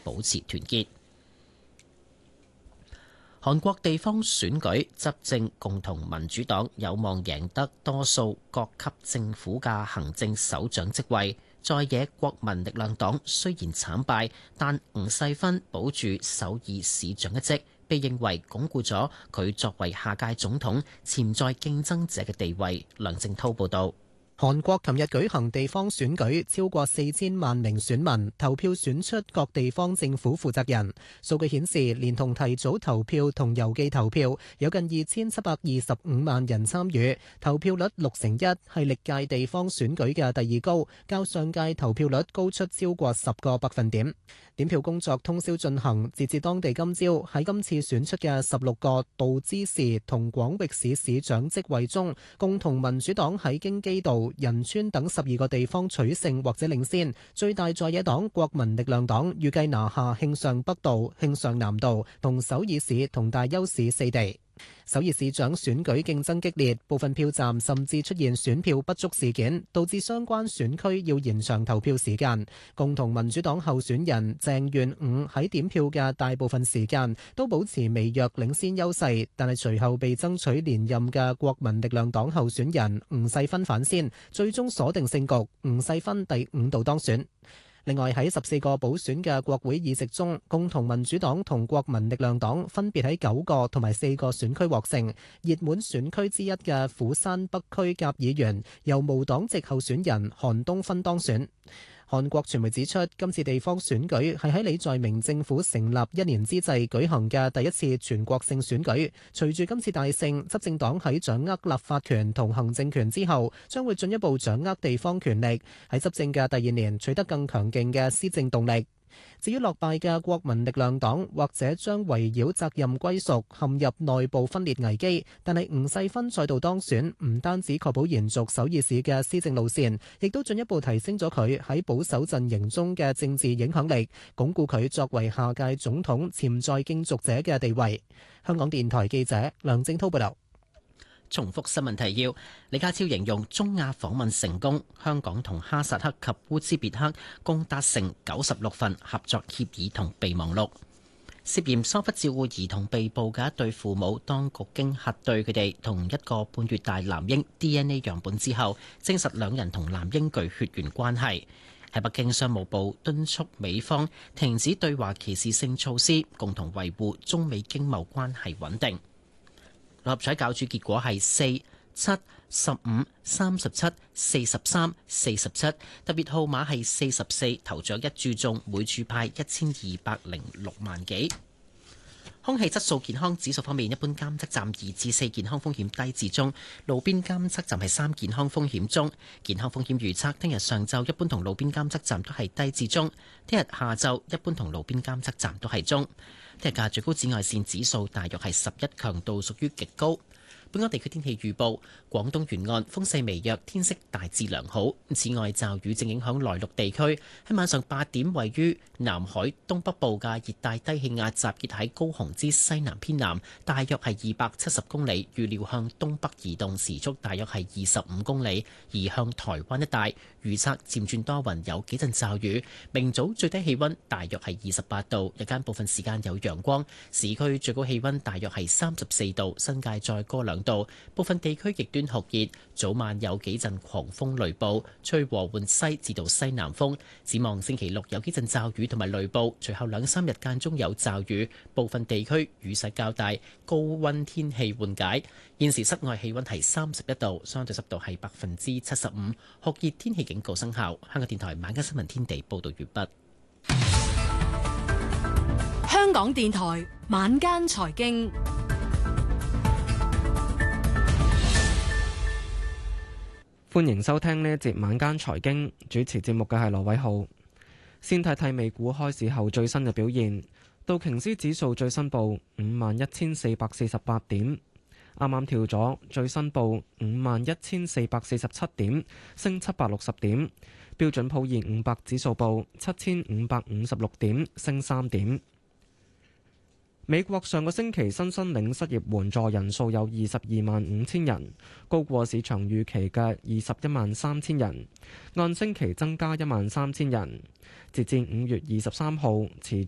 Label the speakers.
Speaker 1: 保持團結。韓國地方選舉，執政共同民主黨有望贏得多數各級政府嘅行政首長職位。在野國民力量黨雖然慘敗，但吳世勳保住首爾市長一職，被認為鞏固咗佢作為下屆總統潛在競爭者嘅地位。梁正滔報導。
Speaker 2: 韓國琴日舉行地方選舉，超過4000萬名選民投票選出各地方政府負責人。數據顯示，連同提早投票同郵寄投票，有近2725萬人參與，投票率61%，係歷屆地方選舉嘅第二高，較上屆投票率高出超過10個百分點。點票工作通宵進行，截至當地今朝，喺今次選出嘅16個道知事同廣域市市長職位中，共同民主黨喺京畿道、仁川等12個地方取勝或者領先，最大在野黨國民力量黨預計拿下慶尚北道、慶尚南道同首爾市同大邱市4地。首爾市長選舉競爭激烈，部分票站甚至出現選票不足事件，導致相關選區要延長投票時間。共同民主黨候選人鄭元午喺點票嘅大部分時間都保持微弱領先優勢，但係隨後被爭取連任嘅國民力量黨候選人吳世勳反先，最終鎖定勝局，吳世勳第5度當選。另外喺14個補選嘅國會議席中，共同民主黨同國民力量黨分別喺9個同埋4個選區獲勝。熱門選區之一嘅釜山北區甲議員由無黨籍候選人韓東勳當選。韓國傳媒指出，今次地方選舉係喺李在明政府成立1年之際舉行嘅第一次全國性選舉。隨住今次大勝，執政黨喺掌握立法權同行政權之後，將會進一步掌握地方權力，喺執政嘅第2年取得更強勁嘅施政動力。至於落敗嘅國民力量黨，或者將圍繞責任歸屬陷入內部分裂危機，但係吳世勳再度當選，唔單止確保延續首爾市嘅施政路線，亦都進一步提升咗佢喺保守陣營中嘅政治影響力，鞏固佢作為下屆總統潛在競逐者嘅地位。香港電台記者梁正滔報道。
Speaker 1: 重複新聞提要。李家超形容中亞訪問成功，香港同哈薩克及烏茲別克共達成96份合作協議同備忘錄。涉嫌疏忽照顧兒童被捕嘅一對父母，當局經核對佢哋同1個半月大男嬰 DNA 樣本之後，證實兩人同男嬰具血緣關係。喺北京，商務部敦促美方停止對華歧視性措施，共同維護中美經貿關係穩定。六合彩攪珠結果係4、7、15、37、43、47，特別號碼係44，頭獎一注中，每注派1206萬幾。空氣質素健康指數方面，一般監測站2至4，健康風險低至中，路邊監測站係3，健康風險中。健康風險預測，聽日上晝一般同路邊監測站都係低至中，聽日下晝一般同路邊監測站都係中。聽日嘅最高紫外線指數大約係11，強度屬於極高。本港地區天氣預報：廣東沿岸風勢微弱，天色大致良好。此外，驟雨正影響內陸地區。喺晚上8點，位於南海東北部嘅熱帶低氣壓集結喺高雄之西南偏南，大約係270公里，預料向東北移動，時速大約係25公里，移向台灣一帶。預測漸轉多雲，有幾陣驟雨。明早最低氣溫大約係28度，日間部分時間有陽光。市區最高氣溫大約係34度，新界再高2度。部分地區極端酷熱，早晚有幾陣狂風雷暴，吹和緩西至到西南風。展望星期六有幾陣驟雨同埋雷暴，隨後2-3日間中有驟雨，部分地區雨勢較大，高溫天氣緩解。現時室外氣溫係31度，相對濕度係75%，酷熱天氣警告生效。香港電台晚間新聞天地報道完畢。
Speaker 3: 香港電台晚間財經，
Speaker 4: 歡迎收聽呢一節晚間財經，主持節目嘅係羅偉浩。先睇睇美股開市後最新嘅表現，道瓊斯指數最新報51,448點，啱啱跳咗，最新報51,447點，升760點。標準普爾500指數報7,556點，升3點。美國上個星期新申領失業援助人數有225000人，高過市場預期嘅213000人，按星期增加13000人。截至5月23號，持